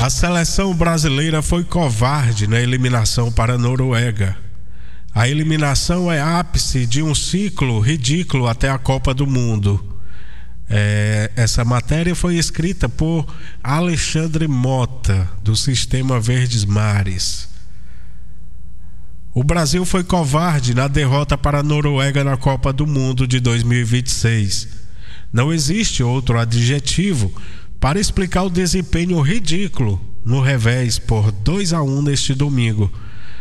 A seleção brasileira foi covarde na eliminação para a Noruega. A eliminação é ápice de um ciclo ridículo até a Copa do Mundo. Essa matéria foi escrita por Alexandre Mota, do Sistema Verdes Mares. O Brasil foi covarde na derrota para a Noruega na Copa do Mundo de 2026. Não existe outro adjetivo para explicar o desempenho ridículo no revés por 2-1 neste domingo,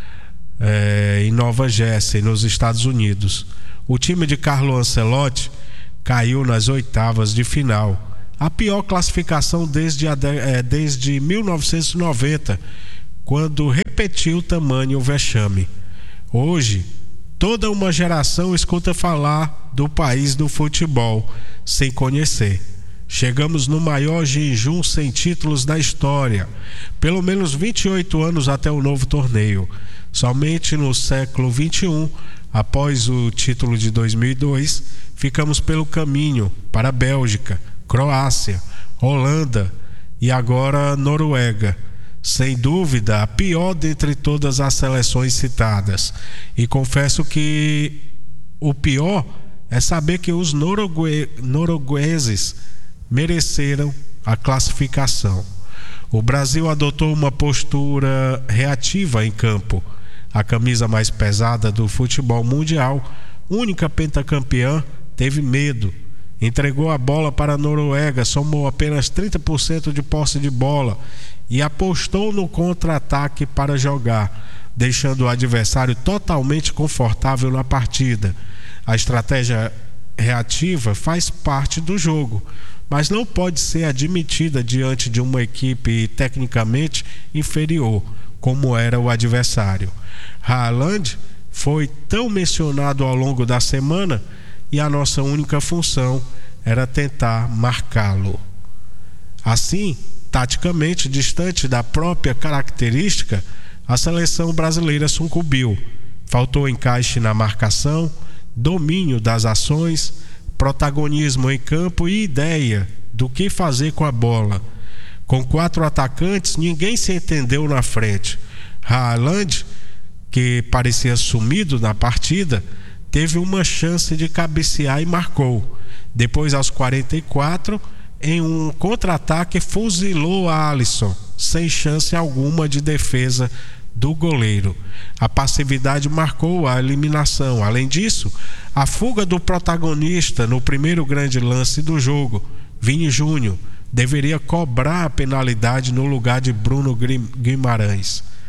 em Nova Jersey, nos Estados Unidos. O time de Carlo Ancelotti caiu nas oitavas de final, a pior classificação desde 1990, quando repetiu tamanho vexame. Hoje, toda uma geração escuta falar do país do futebol sem conhecer. Chegamos no maior jejum sem títulos da história, pelo menos 28 anos até o novo torneio. Somente no século XXI, após o título de 2002, ficamos pelo caminho para a Bélgica, Croácia, Holanda e agora Noruega. Sem dúvida, a pior dentre todas as seleções citadas. E confesso que o pior é saber que os noruegueses mereceram a classificação. O Brasil adotou uma postura reativa em campo. A camisa mais pesada do futebol mundial, única pentacampeã, teve medo. Entregou a bola para a Noruega, somou apenas 30% de posse de bola e apostou no contra-ataque para jogar, deixando o adversário totalmente confortável na partida. A estratégia reativa faz parte do jogo, mas não pode ser admitida diante de uma equipe tecnicamente inferior, como era o adversário. Haaland foi tão mencionado ao longo da semana e a nossa única função era tentar marcá-lo. Assim, taticamente distante da própria característica, a seleção brasileira sucumbiu. Faltou encaixe na marcação, domínio das ações, protagonismo em campo e ideia do que fazer com a bola. Com 4 atacantes, ninguém se entendeu na frente. Haaland, que parecia sumido na partida, teve uma chance de cabecear e marcou. Depois, aos 44, em um contra-ataque, fuzilou a Alisson, sem chance alguma de defesa do goleiro. A passividade marcou a eliminação. Além disso, a fuga do protagonista no primeiro grande lance do jogo, Vini Júnior, deveria cobrar a penalidade no lugar de Bruno Guimarães.